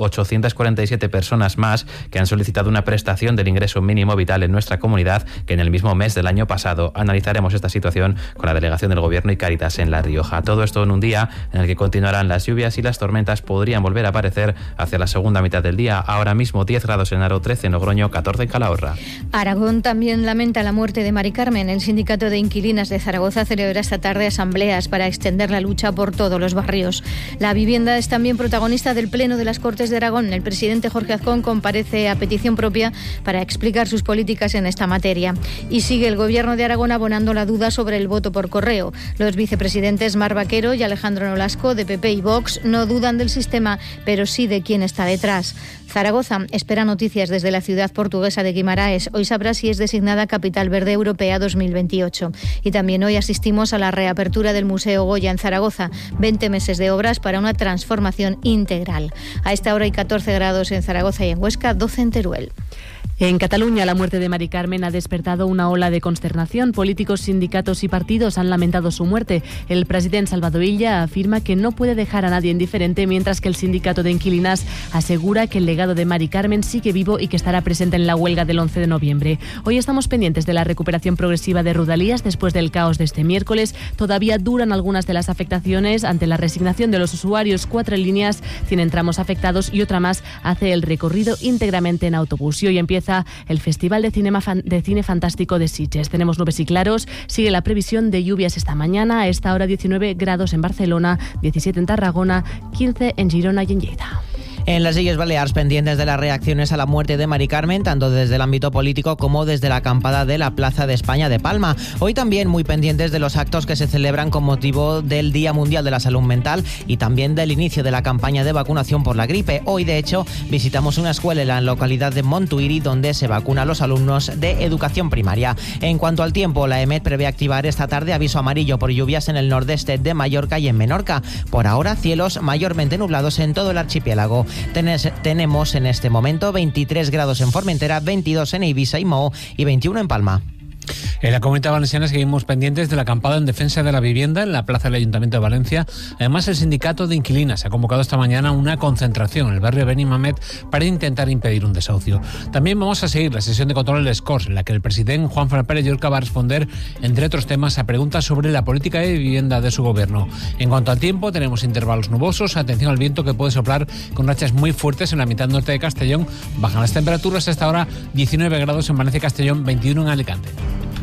847 personas más que han solicitado una prestación del ingreso mínimo vital en nuestra comunidad que en el mismo mes del año pasado. Analizaremos esta situación con la delegación del Gobierno y Cáritas en La Rioja. Todo esto en un día en el que continuarán las lluvias y las tormentas podrían volver a aparecer hacia la segunda mitad del día. Ahora mismo 10 grados en Aro, 13 en Logroño, 14 en Calahorra. Aragón también lamenta la muerte de Mari Carmen. El Sindicato de Inquilinas de Zaragoza celebra esta tarde asambleas para extender la lucha por todos los barrios. La vivienda es también protagonista del Pleno de las Cortes de Aragón. El presidente Jorge Azcón comparece a petición propia para explicar sus políticas en esta materia. Y sigue el Gobierno de Aragón abonando la duda sobre el voto por correo. Los vicepresidentes Mar Vaquero y Alejandro Nolasco, de PP y Vox, no dudan del sistema, pero sí de quién está detrás. Zaragoza espera noticias desde la ciudad portuguesa de Guimaraes. Hoy sabrá si es designada Capital Verde Europea 2028. Y también hoy asistimos a la reapertura del Museo Goya en Zaragoza. 20 meses de obras para una transformación integral. A esta hora hay 14 grados en Zaragoza y en Huesca, 12 en Teruel. En Cataluña, la muerte de Mari Carmen ha despertado una ola de consternación. Políticos, sindicatos y partidos han lamentado su muerte. El presidente Salvador Illa afirma que no puede dejar a nadie indiferente, mientras que el sindicato de inquilinas asegura que el legado de Mari Carmen sigue vivo y que estará presente en la huelga del 11 de noviembre. Hoy estamos pendientes de la recuperación progresiva de Rodalías después del caos de este miércoles. Todavía duran algunas de las afectaciones ante la resignación de los usuarios. 4 líneas tienen tramos afectados y otra más hace el recorrido íntegramente en autobús. Y hoy empieza el Festival de Cine Fantástico de Sitges. Tenemos nubes y claros. Sigue la previsión de lluvias esta mañana. A esta hora 19 grados en Barcelona, 17 en Tarragona, 15 en Girona y en Lleida. En las Illes Balears, pendientes de las reacciones a la muerte de Mari Carmen, tanto desde el ámbito político como desde la acampada de la Plaza de España de Palma. Hoy también muy pendientes de los actos que se celebran con motivo del Día Mundial de la Salud Mental y también del inicio de la campaña de vacunación por la gripe. Hoy, de hecho, visitamos una escuela en la localidad de Montuïri donde se vacuna a los alumnos de educación primaria. En cuanto al tiempo, la EMET prevé activar esta tarde aviso amarillo por lluvias en el nordeste de Mallorca y en Menorca. Por ahora, cielos mayormente nublados en todo el archipiélago. Tenemos en este momento 23 grados en Formentera, 22 en Ibiza y Mohó y 21 en Palma. En la Comunidad Valenciana seguimos pendientes de la acampada en defensa de la vivienda en la plaza del Ayuntamiento de Valencia. Además, el sindicato de inquilinas ha convocado esta mañana una concentración en el barrio Benimamet para intentar impedir un desahucio. También vamos a seguir la sesión de control del SCORS, en la que el presidente Juan Fran Pérez Llorca va a responder, entre otros temas, a preguntas sobre la política de vivienda de su gobierno. En cuanto al tiempo, tenemos intervalos nubosos, atención al viento que puede soplar con rachas muy fuertes en la mitad norte de Castellón. Bajan las temperaturas hasta ahora 19 grados en Valencia y Castellón, 21 en Alicante.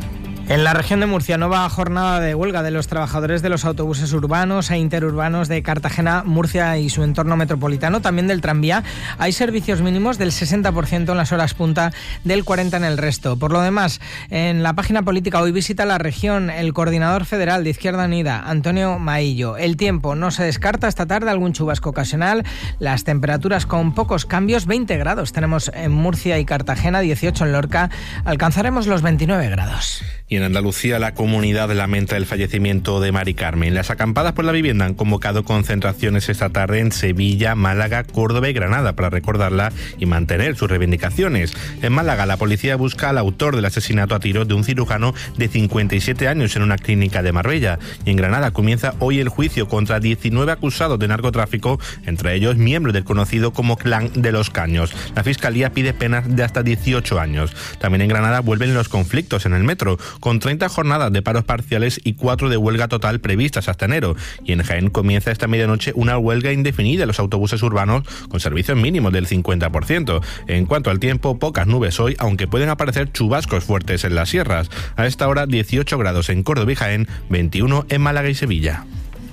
En la región de Murcia, nueva jornada de huelga de los trabajadores de los autobuses urbanos e interurbanos de Cartagena, Murcia y su entorno metropolitano, también del tranvía. Hay servicios mínimos del 60% en las horas punta, del 40% en el resto. Por lo demás, en la página política hoy visita la región el coordinador federal de Izquierda Unida, Antonio Maillo. El tiempo, no se descarta esta tarde algún chubasco ocasional. Las temperaturas con pocos cambios, 20 grados tenemos en Murcia y Cartagena, 18 en Lorca. Alcanzaremos los 29 grados. Y en Andalucía, la comunidad lamenta el fallecimiento de Mari Carmen. Las acampadas por la vivienda han convocado concentraciones esta tarde en Sevilla, Málaga, Córdoba y Granada para recordarla y mantener sus reivindicaciones. En Málaga, la policía busca al autor del asesinato a tiros de un cirujano de 57 años en una clínica de Marbella. Y en Granada comienza hoy el juicio contra 19 acusados de narcotráfico, entre ellos miembros del conocido como Clan de los Caños. La Fiscalía pide penas de hasta 18 años. También en Granada vuelven los conflictos en el metro, con 30 jornadas de paros parciales y 4 de huelga total previstas hasta enero. Y en Jaén comienza esta medianoche una huelga indefinida de los autobuses urbanos con servicios mínimos del 50%. En cuanto al tiempo, pocas nubes hoy, aunque pueden aparecer chubascos fuertes en las sierras. A esta hora 18 grados en Córdoba y Jaén, 21 en Málaga y Sevilla.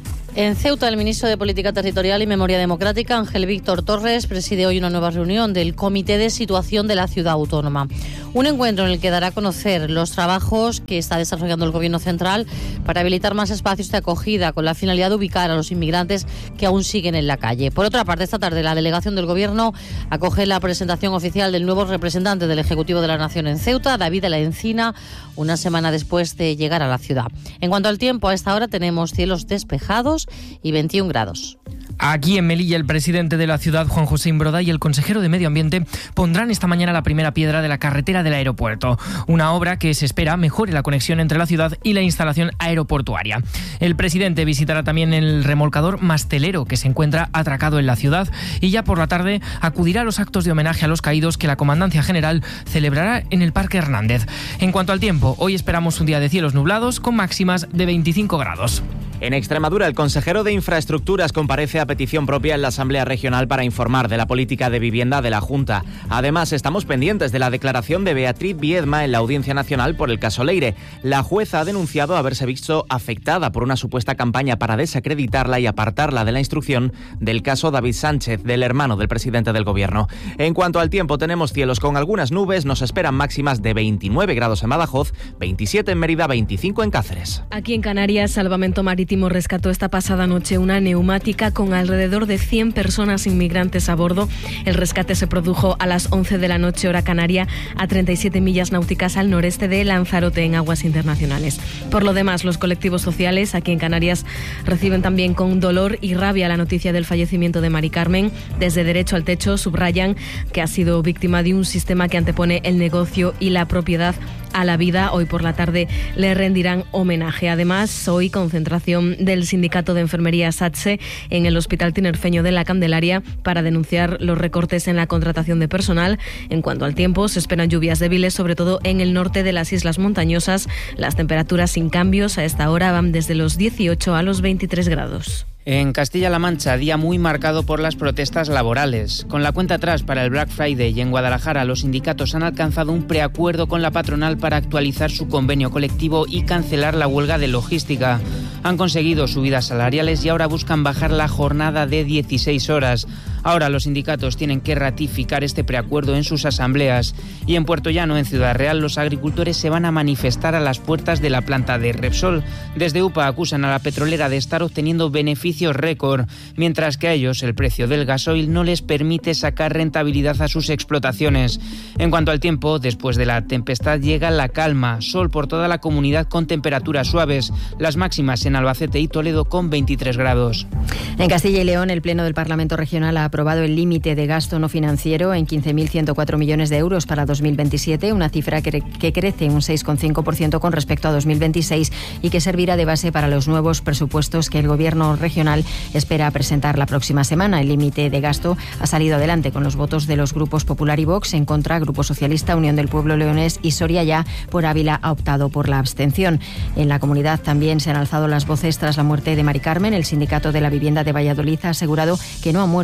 En Ceuta, el ministro de Política Territorial y Memoria Democrática, Ángel Víctor Torres, preside hoy una nueva reunión del Comité de Situación de la Ciudad Autónoma. Un encuentro en el que dará a conocer los trabajos que está desarrollando el Gobierno central para habilitar más espacios de acogida con la finalidad de ubicar a los inmigrantes que aún siguen en la calle. Por otra parte, esta tarde la delegación del Gobierno acoge la presentación oficial del nuevo representante del Ejecutivo de la Nación en Ceuta, David de la Encina, una semana después de llegar a la ciudad. En cuanto al tiempo, a esta hora tenemos cielos despejados y 21 grados. Aquí en Melilla, el presidente de la ciudad, Juan José Imbroda, y el consejero de Medio Ambiente pondrán esta mañana la primera piedra de la carretera del aeropuerto, una obra que se espera mejore la conexión entre la ciudad y la instalación aeroportuaria. El presidente visitará también el remolcador Mastelero, que se encuentra atracado en la ciudad, y ya por la tarde acudirá a los actos de homenaje a los caídos que la Comandancia General celebrará en el Parque Hernández. En cuanto al tiempo, hoy esperamos un día de cielos nublados con máximas de 25 grados. En Extremadura, el consejero de Infraestructuras comparece a petición propia en la Asamblea Regional para informar de la política de vivienda de la Junta. Además, estamos pendientes de la declaración de Beatriz Viedma en la Audiencia Nacional por el caso Leire. La jueza ha denunciado haberse visto afectada por una supuesta campaña para desacreditarla y apartarla de la instrucción del caso David Sánchez, del hermano del presidente del Gobierno. En cuanto al tiempo, tenemos cielos con algunas nubes, nos esperan máximas de 29 grados en Badajoz, 27 en Mérida, 25 en Cáceres. Aquí en Canarias, Salvamento Marítimo rescató esta pasada noche una neumática con alrededor de 100 personas inmigrantes a bordo. El rescate se produjo a las 11 de la noche, hora canaria, a 37 millas náuticas al noreste de Lanzarote, en aguas internacionales. Por lo demás, los colectivos sociales aquí en Canarias reciben también con dolor y rabia la noticia del fallecimiento de Mari Carmen. Desde Derecho al Techo subrayan que ha sido víctima de un sistema que antepone el negocio y la propiedad a la vida. Hoy por la tarde le rendirán homenaje. Además, hoy concentración del Sindicato de Enfermería SATSE en el Hospital Tinerfeño de la Candelaria para denunciar los recortes en la contratación de personal. En cuanto al tiempo, se esperan lluvias débiles, sobre todo en el norte de las islas montañosas. Las temperaturas sin cambios a esta hora van desde los 18 a los 23 grados. En Castilla-La Mancha, día muy marcado por las protestas laborales. Con la cuenta atrás para el Black Friday y en Guadalajara, los sindicatos han alcanzado un preacuerdo con la patronal para actualizar su convenio colectivo y cancelar la huelga de logística. Han conseguido subidas salariales y ahora buscan bajar la jornada de 16 horas. Ahora los sindicatos tienen que ratificar este preacuerdo en sus asambleas. Y en Puerto Llano, en Ciudad Real, los agricultores se van a manifestar a las puertas de la planta de Repsol. Desde UPA acusan a la petrolera de estar obteniendo beneficios récord, mientras que a ellos el precio del gasoil no les permite sacar rentabilidad a sus explotaciones. En cuanto al tiempo, después de la tempestad llega la calma, sol por toda la comunidad con temperaturas suaves, las máximas en Albacete y Toledo con 23 grados. En Castilla y León, el Pleno del Parlamento Regional ha aprobado el límite de gasto no financiero en 15.104 millones de euros para 2027, una cifra que crece un 6,5% con respecto a 2026 y que servirá de base para los nuevos presupuestos que el Gobierno regional espera presentar la próxima semana. El límite de gasto ha salido adelante con los votos de los grupos Popular y Vox. En contra, Grupo Socialista, Unión del Pueblo Leonés y Soria Ya por Ávila ha optado por la abstención. En la comunidad también se han alzado las voces tras la muerte de Mari Carmen. El Sindicato de la Vivienda de Valladolid ha asegurado que no ha muerto, que la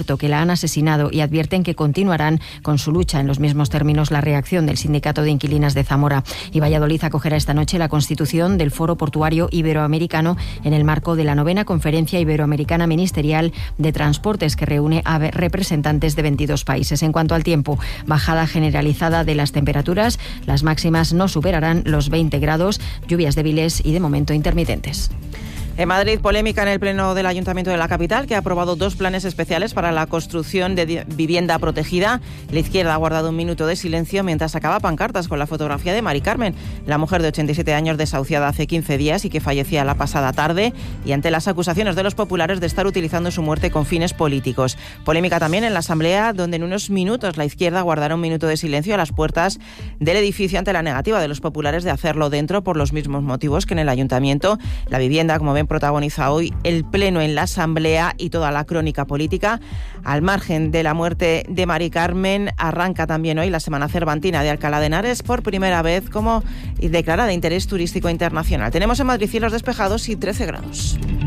han asesinado y advierten que continuarán con su lucha. En los mismos términos, la reacción del Sindicato de Inquilinas de Zamora. Y Valladolid acogerá esta noche la constitución del Foro Portuario Iberoamericano en el marco de la 9ª Conferencia Iberoamericana Ministerial de Transportes, que reúne a representantes de 22 países. En cuanto al tiempo, bajada generalizada de las temperaturas, las máximas no superarán los 20 grados, lluvias débiles y de momento intermitentes. En Madrid, polémica en el Pleno del Ayuntamiento de la capital, que ha aprobado 2 planes especiales para la construcción de vivienda protegida. La izquierda ha guardado un minuto de silencio mientras sacaba pancartas con la fotografía de Mari Carmen, la mujer de 87 años desahuciada hace 15 días y que fallecía la pasada tarde, y ante las acusaciones de los populares de estar utilizando su muerte con fines políticos. Polémica también en la Asamblea, donde en unos minutos la izquierda guardará un minuto de silencio a las puertas del edificio ante la negativa de los populares de hacerlo dentro por los mismos motivos que en el Ayuntamiento. La vivienda, como ven, protagoniza hoy el Pleno en la Asamblea y toda la crónica política. Al margen de la muerte de Mari Carmen, arranca también hoy la Semana Cervantina de Alcalá de Henares, por primera vez como declarada de interés turístico internacional. Tenemos en Madrid cielos despejados y 13 grados.